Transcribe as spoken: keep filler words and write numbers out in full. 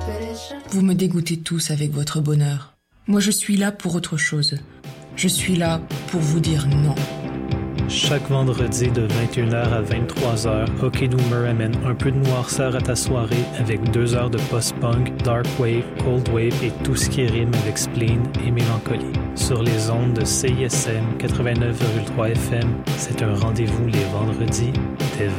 Vous me dégoûtez tous avec votre bonheur. Moi, je suis là pour autre chose. Je suis là pour vous dire non. Chaque vendredi de vingt et une heures à vingt-trois heures, Hockey Doomer amène un peu de noirceur à ta soirée avec deux heures de post-punk, dark wave, cold wave et tout ce qui rime avec spleen et mélancolie. Sur les ondes de C I S M quatre-vingt-neuf virgule trois F M, c'est un rendez-vous les vendredis dès